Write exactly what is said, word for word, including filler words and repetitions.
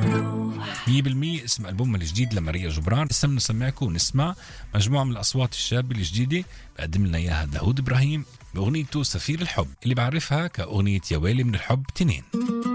مية بالمية اسم ألبومها الجديد لماريا جبران. لسه بنسمعكم ونسمع مجموعة من الأصوات الشابة الجديدة بقدم لنا إياها داود إبراهيم بأغنيته سفير الحب اللي بعرفها كأغنية يا ويلي من الحب تنين.